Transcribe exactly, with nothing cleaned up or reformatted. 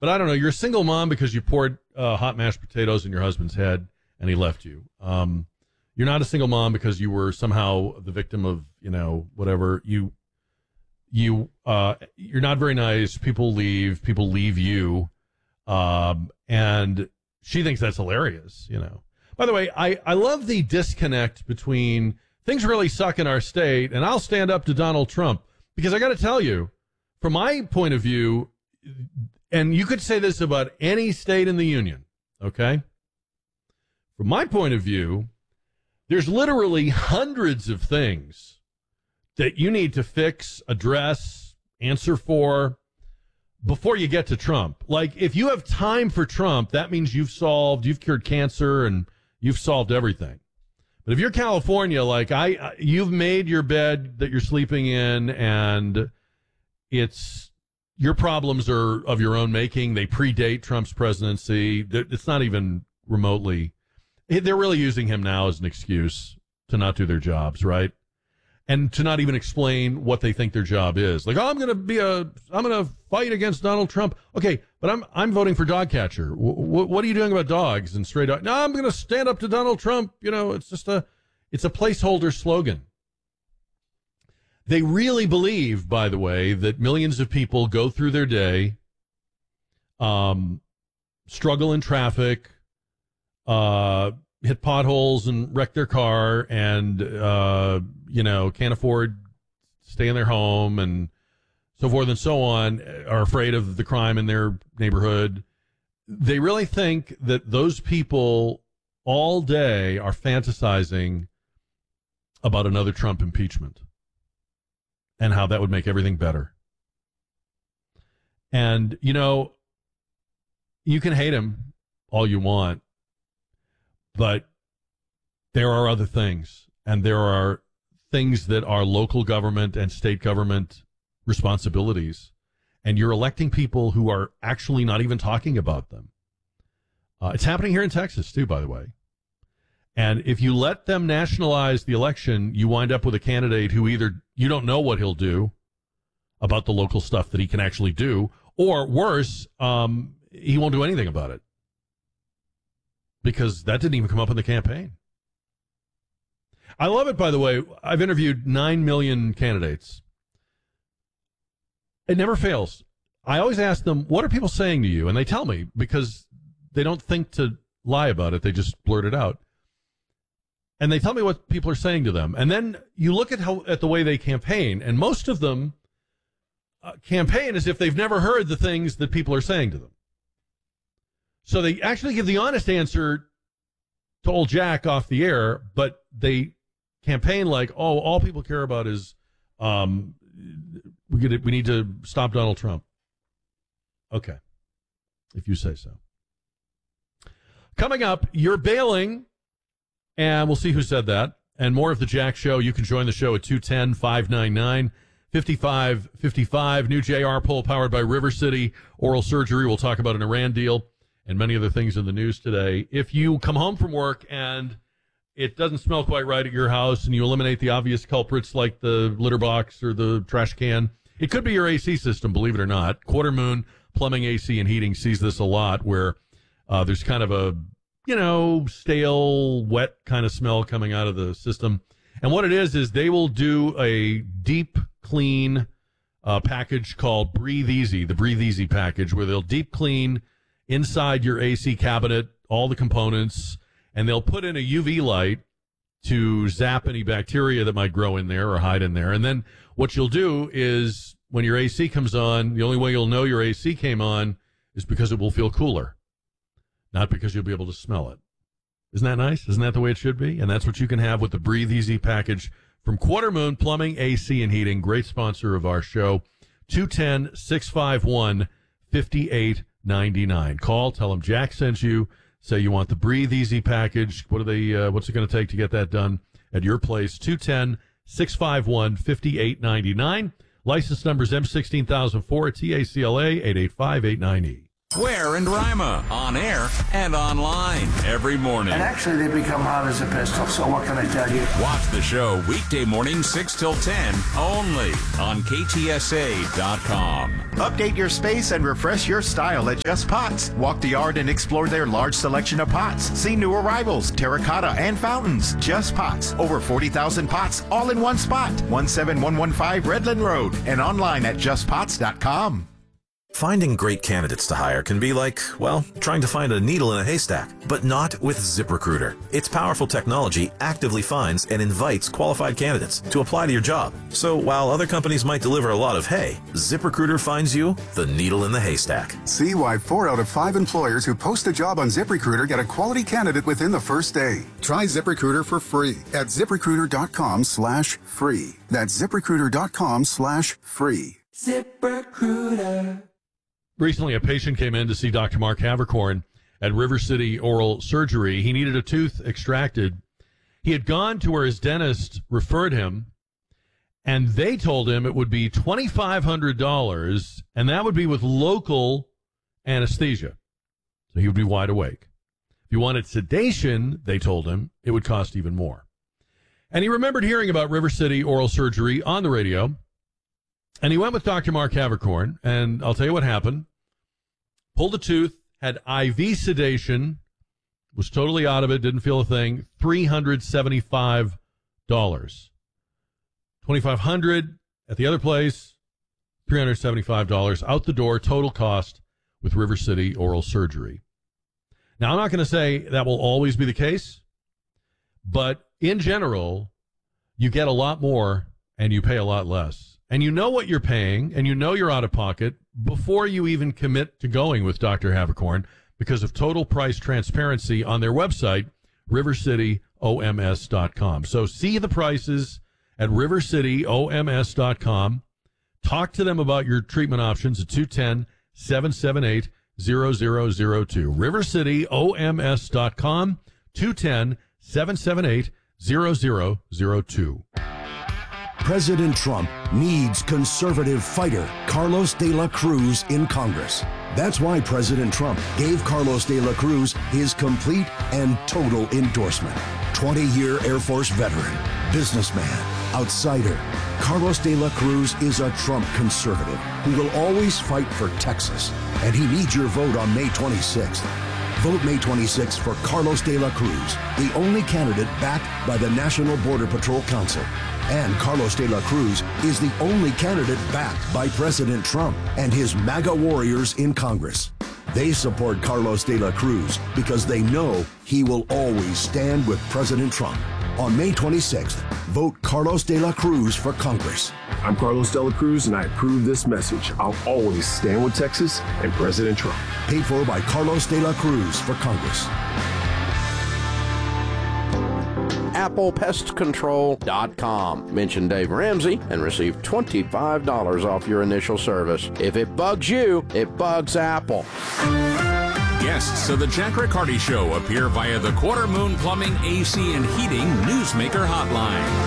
But I don't know. You're a single mom because you poured uh, hot mashed potatoes in your husband's head and he left you. Um, you're not a single mom because you were somehow the victim of, you know, whatever. You, you, uh, you're not very nice. People leave. People leave you. Um, and she thinks that's hilarious, you know. By the way, I, I love the disconnect between things really suck in our state and I'll stand up to Donald Trump because I got to tell you, from my point of view, and you could say this about any state in the union, okay? From my point of view, there's literally hundreds of things that you need to fix, address, answer for before you get to Trump. Like, if you have time for Trump, that means you've solved, you've cured cancer and you've solved everything. But if you're California, like I, you've made your bed that you're sleeping in and it's, your problems are of your own making. They predate Trump's presidency. It's not even remotely. They're really using him now as an excuse to not do their jobs, right? And to not even explain what they think their job is. Like, oh, I'm going to be a, I'm going to fight against Donald Trump. Okay, but I'm, I'm voting for dog catcher. W- w- what are you doing about dogs and stray dogs? No, I'm going to stand up to Donald Trump. You know, it's just a, it's a placeholder slogan. They really believe, by the way, that millions of people go through their day, um, struggle in traffic, uh, hit potholes and wreck their car and, uh, you know, can't afford to stay in their home and so forth and so on, are afraid of the crime in their neighborhood. They really think that those people all day are fantasizing about another Trump impeachment and how that would make everything better. And, you know, you can hate him all you want, but there are other things, and there are things that are local government and state government responsibilities, and you're electing people who are actually not even talking about them. Uh, it's happening here in Texas, too, by the way. And if you let them nationalize the election, you wind up with a candidate who either you don't know what he'll do about the local stuff that he can actually do, or worse, um, he won't do anything about it. Because that didn't even come up in the campaign. I love it, by the way. I've interviewed nine million candidates. It never fails. I always ask them, what are people saying to you? And they tell me because they don't think to lie about it. They just blurt it out. And they tell me what people are saying to them. And then you look at how at the way they campaign, and most of them uh, campaign as if they've never heard the things that people are saying to them. So they actually give the honest answer to old Jack off the air, but they campaign like, oh, all people care about is um, we get we need to stop Donald Trump. Okay, if you say so. Coming up, you're bailing, and we'll see who said that. And more of the Jack Show. You can join the show at two one zero, five nine nine, five five five five. New J R poll powered by River City Oral Surgery. We'll talk about an Iran deal and many other things in the news today. If you come home from work and it doesn't smell quite right at your house and you eliminate the obvious culprits like the litter box or the trash can, it could be your A C system, believe it or not. Quarter Moon Plumbing, A C, and Heating sees this a lot where uh, there's kind of a, you know, stale, wet kind of smell coming out of the system. And what it is, is they will do a deep clean uh, package called Breathe Easy, the Breathe Easy package, where they'll deep clean inside your A C cabinet, all the components, and they'll put in a U V light to zap any bacteria that might grow in there or hide in there. And then what you'll do is when your A C comes on, the only way you'll know your A C came on is because it will feel cooler, not because you'll be able to smell it. Isn't that nice? Isn't that the way it should be? And that's what you can have with the Breathe Easy package from Quarter Moon Plumbing, A C, and Heating. Great sponsor of our show. two one zero, six five one, five eight nine nine. Call, tell them Jack sent you. Say you want the Breathe Easy package. What are they? Uh, what's it going to take to get that done at your place? two one zero, six five one, five eight nine nine. License number is M one six zero zero four, T A C L A eight eight five eight nine E. Ware and Rima, on air and online every morning. And actually, they become hot as a pistol, so what can I tell you? Watch the show weekday mornings six till ten, only on K T S A dot com. Update your space and refresh your style at Just Pots. Walk the yard and explore their large selection of pots. See new arrivals, terracotta, and fountains. Just Pots. Over forty thousand pots, all in one spot. one seven one one five Redland Road and online at just pots dot com. Finding great candidates to hire can be like, well, trying to find a needle in a haystack, but not with ZipRecruiter. Its powerful technology actively finds and invites qualified candidates to apply to your job. So while other companies might deliver a lot of hay, ZipRecruiter finds you the needle in the haystack. See why four out of five employers who post a job on ZipRecruiter get a quality candidate within the first day. Try ZipRecruiter for free at ZipRecruiter.com slash free. That's ZipRecruiter.com slash free. ZipRecruiter. Recently, a patient came in to see Doctor Mark Havercorn at River City Oral Surgery. He needed a tooth extracted. He had gone to where his dentist referred him, and they told him it would be two thousand five hundred dollars, and that would be with local anesthesia. So he would be wide awake. If he wanted sedation, they told him, it would cost even more. And he remembered hearing about River City Oral Surgery on the radio. And he went with Doctor Mark Havercorn, and I'll tell you what happened. Pulled a tooth, had I V sedation, was totally out of it, didn't feel a thing, three hundred seventy-five dollars. twenty-five hundred dollars at the other place, three hundred seventy-five dollars out the door, total cost with River City Oral Surgery. Now, I'm not going to say that will always be the case, but in general, you get a lot more and you pay a lot less. And you know what you're paying, and you know you're out of pocket before you even commit to going with Doctor Havercorn because of total price transparency on their website, river city O M S dot com. So see the prices at river city O M S dot com. Talk to them about your treatment options at two one zero, seven seven eight, zero zero zero two. river city O M S dot com, two one zero, seven seven eight, zero zero zero two. President Trump needs conservative fighter Carlos de la Cruz in Congress. That's why President Trump gave Carlos de la Cruz his complete and total endorsement. twenty-year Air Force veteran, businessman, outsider, Carlos de la Cruz is a Trump conservative who will always fight for Texas, and he needs your vote on May twenty-sixth. Vote May twenty-sixth for Carlos de la Cruz, the only candidate backed by the National Border Patrol Council. And Carlos de la Cruz is the only candidate backed by President Trump and his MAGA warriors in Congress. They support Carlos de la Cruz because they know he will always stand with President Trump. On May twenty-sixth, vote Carlos de la Cruz for Congress. I'm Carlos de la Cruz, and I approve this message. I'll always stand with Texas and President Trump. Paid for by Carlos de la Cruz for Congress. apple pest control dot com. Mention Dave Ramsey and receive twenty-five dollars off your initial service. If it bugs you, it bugs Apple. Guests of the Jack Riccardi Show appear via the Quarter Moon Plumbing, A C, and Heating Newsmaker Hotline.